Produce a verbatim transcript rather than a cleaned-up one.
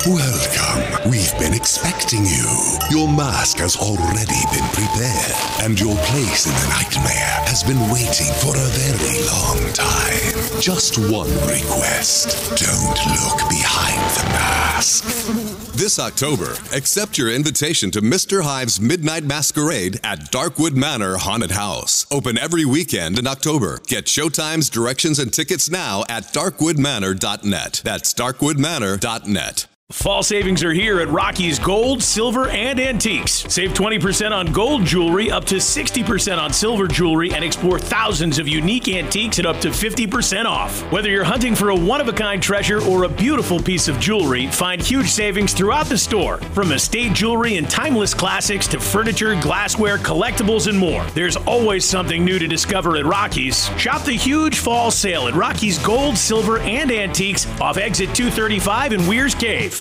Welcome. We've been expecting you. Your mask has already been prepared, and your place in the nightmare has been waiting for a very long time. Just one request. Don't look behind the mask. This October, accept your invitation to Mister Hive's Midnight Masquerade at Darkwood Manor Haunted House. Open every weekend in October. Get showtimes, directions, and tickets now at darkwood manor dot net. That's darkwood manor dot net. Fall savings are here at Rocky's Gold, Silver, and Antiques. Save twenty percent on gold jewelry, up to sixty percent on silver jewelry, and explore thousands of unique antiques at up to fifty percent off. Whether you're hunting for a one-of-a-kind treasure or a beautiful piece of jewelry, find huge savings throughout the store. From estate jewelry and timeless classics to furniture, glassware, collectibles, and more. There's always something new to discover at Rocky's. Shop the huge fall sale at Rocky's Gold, Silver, and Antiques off exit two thirty-five in Weir's Cave.